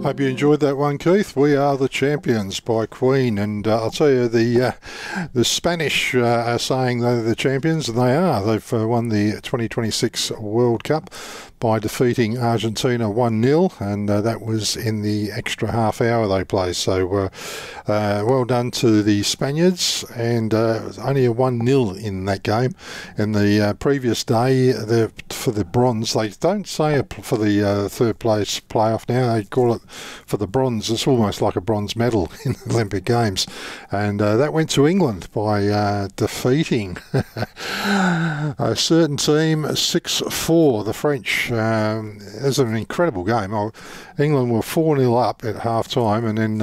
Hope you enjoyed that one, Keith. We Are the Champions by Queen. And I'll tell you, the Spanish are saying they're the champions, and they are. They've won the 2026 World Cup by defeating Argentina 1-0, and that was in the extra half hour they played. So well done to the Spaniards, and it was only a 1-0 in that game. In the previous day, for the bronze, they don't say for the third place playoff now, they call it for the bronze. It's almost like a bronze medal in the Olympic Games, and that went to England by defeating a certain team 6-4, the French. It was an incredible game. England were 4-0 up at half time, and then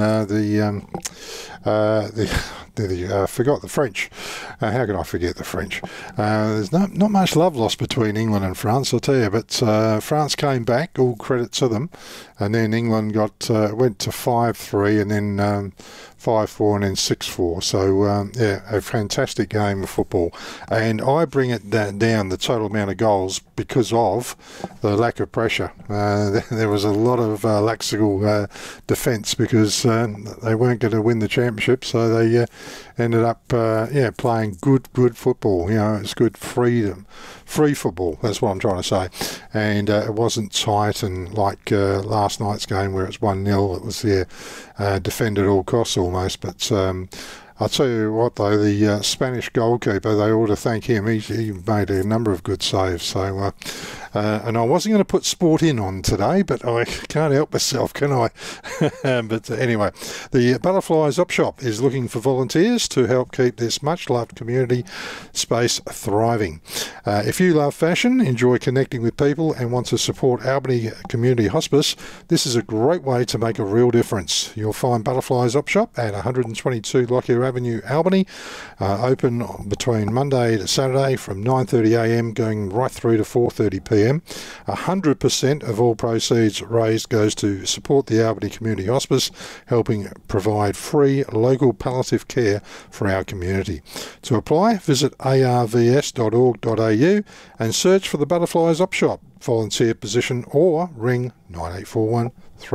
forgot the French. How can I forget the French? There's not much love lost between England and France, I'll tell you, but France came back, all credit to them, and then England went to 5-3, and then 5-4, and then 6-4. So, yeah, a fantastic game of football. And I bring it down, the total amount of goals, because of the lack of pressure. There was a lot of lackadaisical defence because they weren't going to win the championship, so they ended up playing good football. You know, it's good free football. That's what I'm trying to say. And it wasn't tight and like last night's game where it's 1-0. It was defended at all costs almost. But I'll tell you what, though, the Spanish goalkeeper, they ought to thank him. He made a number of good saves. So, and I wasn't going to put sport in on today, but I can't help myself, can I? But anyway, the Butterflies Op Shop is looking for volunteers to help keep this much-loved community space thriving. If you love fashion, enjoy connecting with people, and want to support Albany Community Hospice, this is a great way to make a real difference. You'll find Butterflies Op Shop at 122 Lockyer Avenue, Albany, open between Monday to Saturday from 9:30am going right through to 4:30pm. 100% of all proceeds raised goes to support the Albany Community Hospice, helping provide free local palliative care for our community. To apply, visit arvs.org.au and search for the Butterflies Op Shop volunteer position, or ring 9841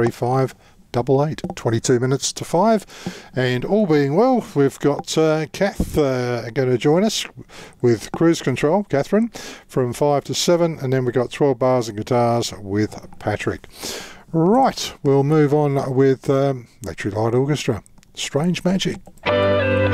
3588. 22 minutes to 5, and all being well, we've got Kath going to join us with Cruise Control, Catherine, from 5 to 7, and then we've got 12 Bars and Guitars with Patrick. Right, we'll move on with Electric Light Orchestra, Strange Magic.